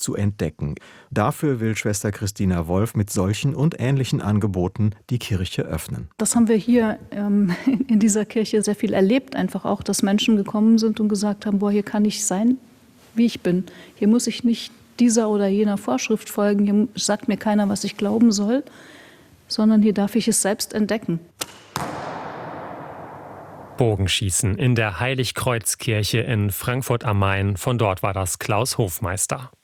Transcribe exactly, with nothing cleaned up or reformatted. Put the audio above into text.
zu entdecken. Dafür will Schwester Christina Wolf mit solchen und ähnlichen Angeboten die Kirche öffnen. Das haben wir hier ähm, in dieser Kirche sehr viel erlebt, einfach auch, dass Menschen gekommen sind und gesagt haben, boah, hier kann ich sein, wie ich bin. Hier muss ich nicht dieser oder jener Vorschrift folgen, hier sagt mir keiner, was ich glauben soll, sondern hier darf ich es selbst entdecken. Bogenschießen in der Heiligkreuzkirche in Frankfurt am Main. Von dort war das Klaus Hofmeister.